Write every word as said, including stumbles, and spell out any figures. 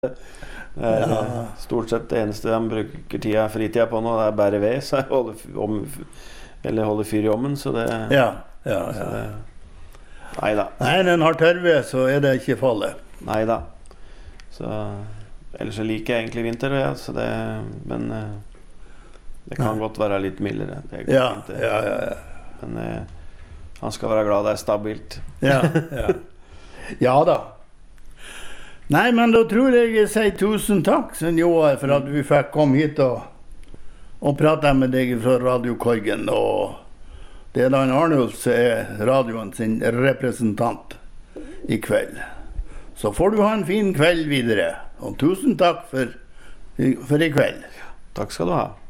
Det er ja. Stort sett det eneste de bruker tida, fritida på nå, det er bare ved, så jeg holder, om, eller holder fyr i ommen, så det... Ja, ja, ja. Så det, neida. Nei, den har tørrved, så er det ikke fallet. Neida. Så, ellers så liker jeg egentlig vinter, ja, så det, men det kan ja. Godt være litt mildere. Det ja, ikke, ja, ja, ja. Men han skal være glad det er stabilt. Ja, ja. Ja da. Nei, men da tror jeg jeg sier tusen takk, Joar, for at vi fikk komme hit og, og prate med deg fra Radio Korgen. Og det er Dan Arnulf som er radioen sin representant i kveld. Så får du ha en fin kveld videre. Og tusen takk for, for i kveld. Takk skal du ha.